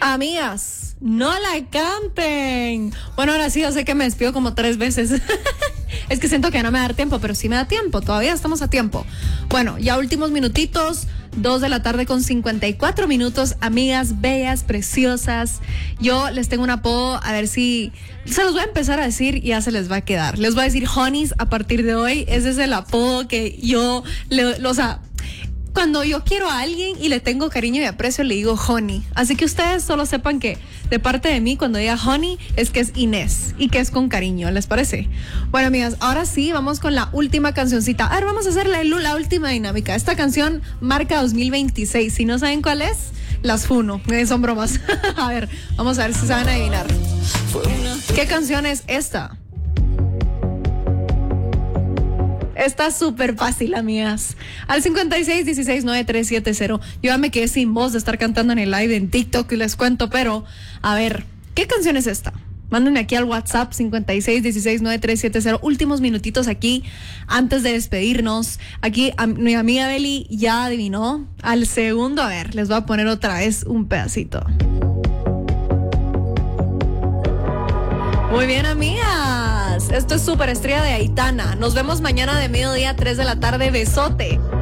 Amigas, no la canten. Bueno, ahora sí, yo sé que me despido como 3 veces. Es que siento que no me va a dar tiempo, pero sí me da tiempo. Todavía estamos a tiempo. Bueno, ya últimos minutitos. 2 de la tarde con 54 minutos. Amigas bellas, preciosas. Yo les tengo un apodo, a ver si se los voy a empezar a decir y ya se les va a quedar. Les voy a decir honeys a partir de hoy. Ese es el apodo que yo, o sea, cuando yo quiero a alguien y le tengo cariño y aprecio, le digo honey. Así que ustedes solo sepan que de parte de mí, cuando diga honey, es que es Inés y que es con cariño. ¿Les parece? Bueno, amigas, ahora sí, vamos con la última cancioncita. A ver, vamos a hacer la última dinámica. Esta canción marca 2026. Si no saben cuál es, las funo. Son bromas. A ver, vamos a ver si saben adivinar. ¿Qué canción es esta? Está súper fácil, amigas. Al 56169370. Yo ya me quedé sin voz de estar cantando en el live en TikTok y les cuento, pero a ver, ¿qué canción es esta? Mándenme aquí al WhatsApp 56169370. Últimos minutitos aquí antes de despedirnos. Aquí mi amiga Beli ya adivinó. Al segundo, a ver, les voy a poner otra vez un pedacito. Muy bien, amigas. Esto es Superestrella de Aitana. Nos vemos mañana de mediodía, 3 de la tarde. Besote.